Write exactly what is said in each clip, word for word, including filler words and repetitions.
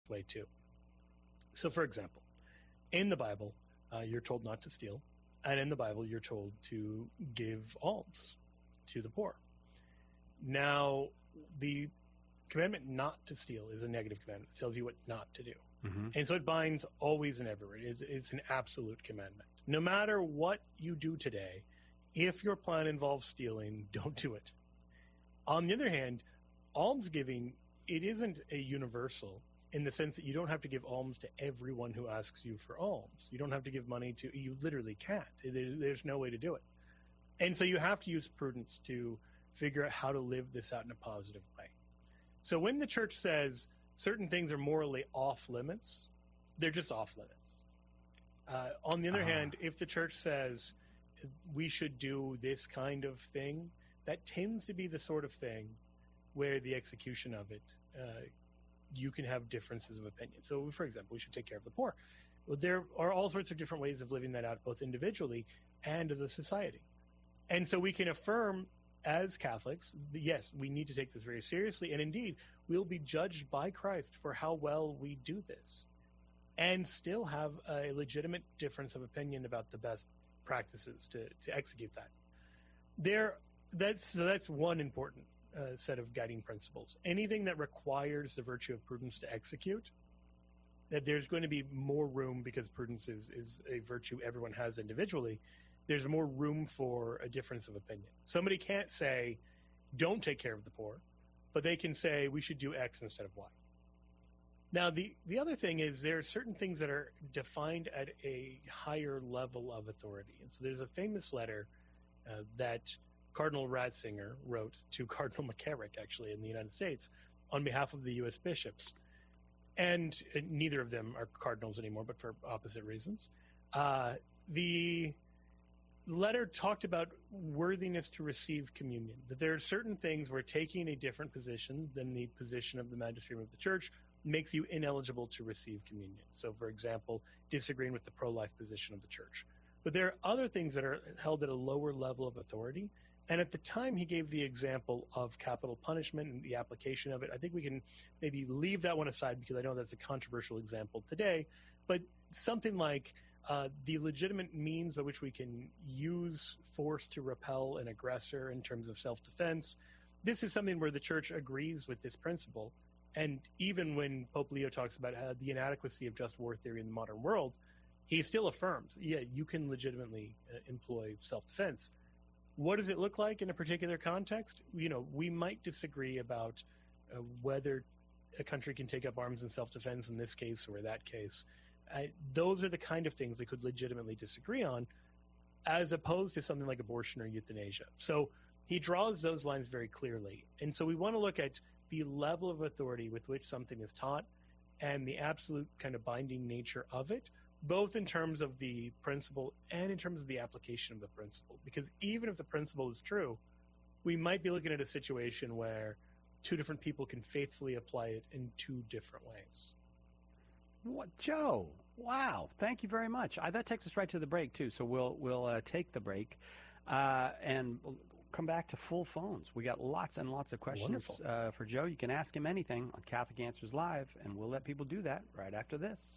way too. So, for example, in the Bible, uh, you're told not to steal, and in the Bible, you're told to give alms to the poor. Now, the commandment not to steal is a negative commandment. It tells you what not to do. Mm-hmm. And so it binds always and everywhere. It's, it's an absolute commandment. No matter what you do today, if your plan involves stealing, don't do it. On the other hand, almsgiving, it isn't a universal in the sense that you don't have to give alms to everyone who asks you for alms. You don't have to give money to, you literally can't. There, there's no way to do it. And so you have to use prudence to figure out how to live this out in a positive way. So when the church says certain things are morally off limits, they're just off limits. Uh, on the other uh-huh. hand, if the church says we should do this kind of thing, that tends to be the sort of thing where the execution of it, uh, you can have differences of opinion. So, for example, we should take care of the poor. Well, there are all sorts of different ways of living that out, both individually and as a society. And so we can affirm as Catholics, yes, we need to take this very seriously. And indeed, we'll be judged by Christ for how well we do this, and still have a legitimate difference of opinion about the best practices to, to execute that. There, that's, so that's one important uh, set of guiding principles. Anything that requires the virtue of prudence to execute, that there's going to be more room, because prudence is, is a virtue everyone has individually, there's more room for a difference of opinion. Somebody can't say, don't take care of the poor, but they can say we should do X instead of Y. Now, the, the other thing is there are certain things that are defined at a higher level of authority. And so there's a famous letter uh, that Cardinal Ratzinger wrote to Cardinal McCarrick, actually, in the United States, on behalf of the U S bishops. And uh, neither of them are cardinals anymore, but for opposite reasons. Uh, the letter talked about worthiness to receive communion, that there are certain things where taking a different position than the position of the magisterium of the church makes you ineligible to receive communion. So, for example, disagreeing with the pro-life position of the church. But there are other things that are held at a lower level of authority. And at the time he gave the example of capital punishment and the application of it, I think we can maybe leave that one aside because I know that's a controversial example today. But something like uh, the legitimate means by which we can use force to repel an aggressor in terms of self-defense, this is something where the church agrees with this principle. And even when Pope Leo talks about uh, the inadequacy of just war theory in the modern world, he still affirms, yeah, you can legitimately uh, employ self-defense. What does it look like in a particular context? You know, we might disagree about uh, whether a country can take up arms in self-defense in this case or that case. Uh, those are the kind of things we could legitimately disagree on, as opposed to something like abortion or euthanasia. So he draws those lines very clearly. And so we want to look at the level of authority with which something is taught and the absolute kind of binding nature of it, both in terms of the principle and in terms of the application of the principle. Because even if the principle is true, we might be looking at a situation where two different people can faithfully apply it in two different ways. What, Joe? Wow! Thank you very much. I, that takes us right to the break too. So we'll we'll uh, take the break uh, and we'll come back to full phones. We got lots and lots of questions uh, for Joe. You can ask him anything on Catholic Answers Live, and we'll let people do that right after this.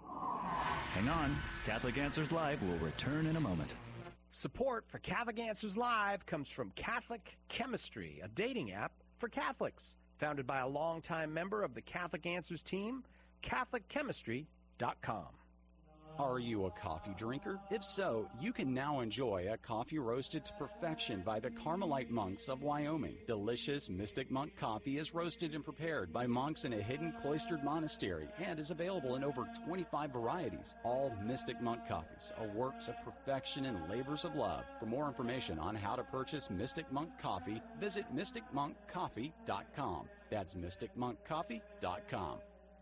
Hang on. Catholic Answers Live will return in a moment. Support for Catholic Answers Live comes from Catholic Chemistry, a dating app for Catholics. Founded by a longtime member of the Catholic Answers team, Catholic Chemistry dot com. Are you a coffee drinker? If so, you can now enjoy a coffee roasted to perfection by the Carmelite monks of Wyoming. Delicious Mystic Monk coffee is roasted and prepared by monks in a hidden cloistered monastery and is available in over twenty-five varieties. All Mystic Monk coffees are works of perfection and labors of love. For more information on how to purchase Mystic Monk coffee, visit mystic monk coffee dot com. That's mystic monk coffee dot com.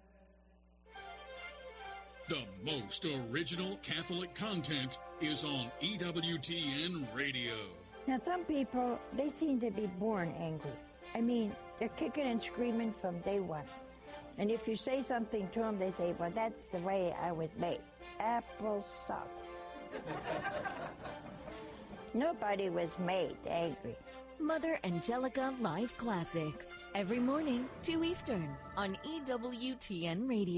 The most original Catholic content is on E W T N Radio. Now, some people, they seem to be born angry. I mean, they're kicking and screaming from day one. And if you say something to them, they say, well, that's the way I was made. Apple sauce. Nobody was made angry. Mother Angelica Live Classics. Every morning, two Eastern, on E W T N Radio.